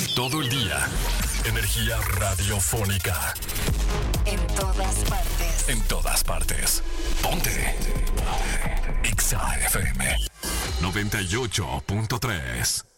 Todo el día. Energía radiofónica. En todas partes. En todas partes. Ponte. Exa FM 98.3.